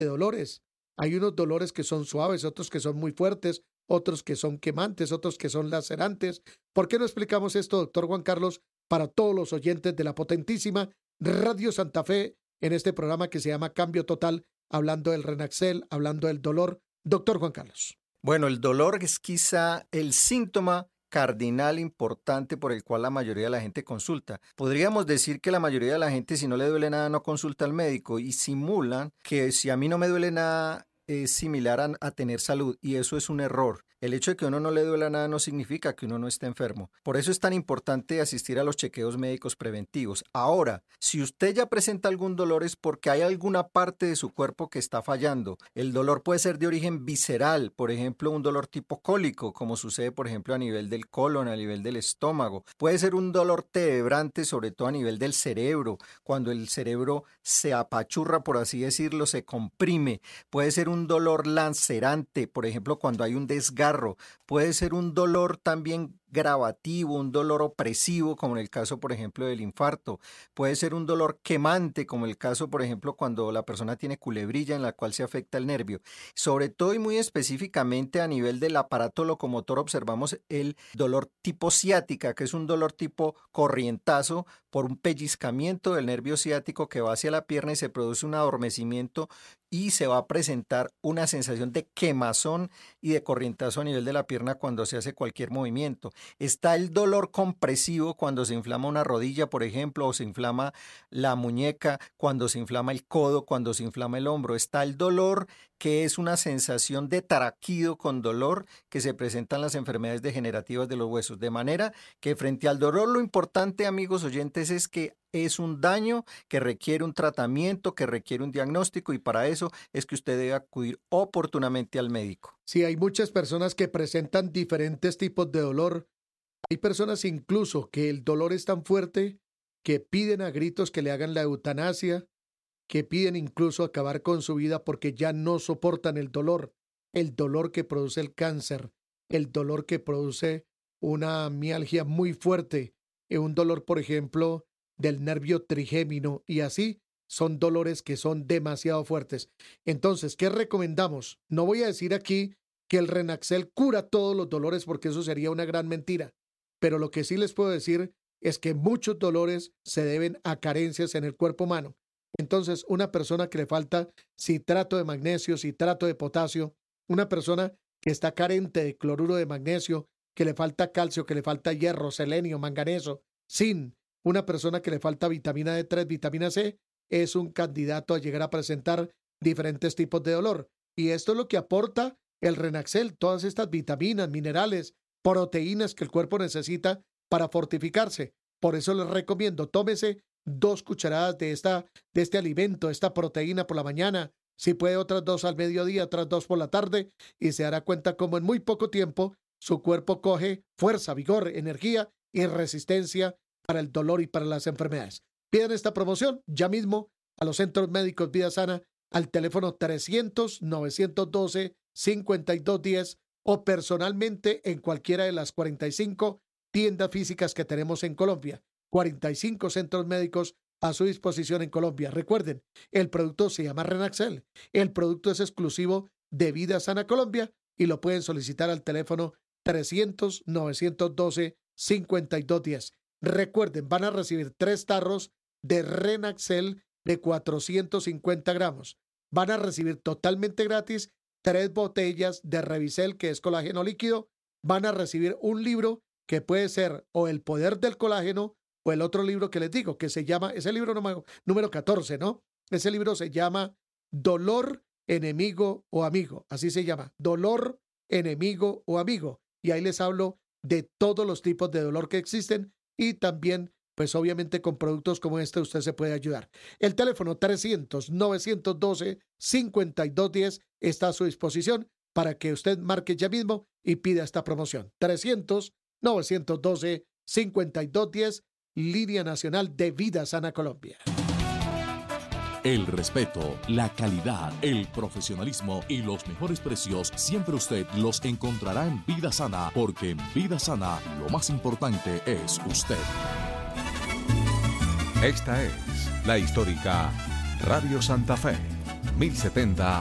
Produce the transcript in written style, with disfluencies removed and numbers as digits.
de dolores. Hay unos dolores que son suaves, otros que son muy fuertes, otros que son quemantes, otros que son lacerantes. ¿Por qué no explicamos esto, doctor Juan Carlos, para todos los oyentes de la potentísima Radio Santa Fe en este programa que se llama Cambio Total, hablando del Renaxel, hablando del dolor? Doctor Juan Carlos. Bueno, el dolor es quizá el síntoma cardinal importante por el cual la mayoría de la gente consulta. Podríamos decir que la mayoría de la gente, si no le duele nada, no consulta al médico y simulan que si a mí no me duele nada es similar a tener salud, y eso es un error. El hecho de que a uno no le duela nada no significa que uno no esté enfermo. Por eso es tan importante asistir a los chequeos médicos preventivos. Ahora, si usted ya presenta algún dolor es porque hay alguna parte de su cuerpo que está fallando. El dolor puede ser de origen visceral, por ejemplo, un dolor tipo cólico, como sucede, por ejemplo, a nivel del colon, a nivel del estómago. Puede ser un dolor terebrante, sobre todo a nivel del cerebro, cuando el cerebro se apachurra, por así decirlo, se comprime. Puede ser un dolor lacerante, por ejemplo, cuando hay un desgarro. Puede ser un dolor también gravativo, un dolor opresivo, como en el caso, por ejemplo, del infarto. Puede ser un dolor quemante, como el caso, por ejemplo, cuando la persona tiene culebrilla en la cual se afecta el nervio. Sobre todo y muy específicamente a nivel del aparato locomotor observamos el dolor tipo ciática, que es un dolor tipo corrientazo por un pellizcamiento del nervio ciático que va hacia la pierna y se produce un adormecimiento y se va a presentar una sensación de quemazón y de corrientazo a nivel de la pierna cuando se hace cualquier movimiento. Está el dolor compresivo cuando se inflama una rodilla, por ejemplo, o se inflama la muñeca, cuando se inflama el codo, cuando se inflama el hombro. Está el dolor que es una sensación de taraquido con dolor que se presenta en las enfermedades degenerativas de los huesos. De manera que frente al dolor lo importante, amigos oyentes, es que es un daño que requiere un tratamiento, que requiere un diagnóstico, y para eso es que usted debe acudir oportunamente al médico. Sí, hay muchas personas que presentan diferentes tipos de dolor. Hay personas incluso que el dolor es tan fuerte que piden a gritos que le hagan la eutanasia, que piden incluso acabar con su vida porque ya no soportan el dolor que produce el cáncer, el dolor que produce una mialgia muy fuerte, un dolor, por ejemplo, del nervio trigémino, y así son dolores que son demasiado fuertes. Entonces, ¿qué recomendamos? No voy a decir aquí que el Renaxel cura todos los dolores porque eso sería una gran mentira, pero lo que sí les puedo decir es que muchos dolores se deben a carencias en el cuerpo humano. Entonces, una persona que le falta citrato de magnesio, citrato de potasio, una persona que está carente de cloruro de magnesio, que le falta calcio, que le falta hierro, selenio, manganeso, zinc, una persona que le falta vitamina D3, vitamina C, es un candidato a llegar a presentar diferentes tipos de dolor. Y esto es lo que aporta el Renaxel, todas estas vitaminas, minerales, proteínas que el cuerpo necesita para fortificarse. Por eso les recomiendo, tómese 2 cucharadas de este alimento, esta proteína por la mañana, si puede otras 2 al mediodía, otras 2 por la tarde, y se dará cuenta cómo en muy poco tiempo su cuerpo coge fuerza, vigor, energía y resistencia para el dolor y para las enfermedades. Pidan esta promoción ya mismo a los centros médicos Vida Sana al teléfono 300-912-5210 o personalmente en cualquiera de las 45 tiendas físicas que tenemos en Colombia. 45 centros médicos a su disposición en Colombia. Recuerden, el producto se llama Renaxel. El producto es exclusivo de Vida Sana Colombia y lo pueden solicitar al teléfono 300-912-5210. Recuerden, van a recibir 3 tarros de Renaxel de 450 gramos. Van a recibir totalmente gratis 3 botellas de Revisel, que es colágeno líquido. Van a recibir un libro que puede ser o El poder del colágeno o el otro libro que les digo, que se llama, ese libro número 14, ¿no? Ese libro se llama Dolor, Enemigo o Amigo. Así se llama, Dolor, Enemigo o Amigo. Y ahí les hablo de todos los tipos de dolor que existen y también, pues obviamente con productos como este usted se puede ayudar. El teléfono 300-912-5210 está a su disposición para que usted marque ya mismo y pida esta promoción. 300-912-5210, línea nacional de Vida Sana Colombia. El respeto, la calidad, el profesionalismo y los mejores precios siempre usted los encontrará en Vida Sana, porque en Vida Sana lo más importante es usted. Esta es la histórica Radio Santa Fe, 1070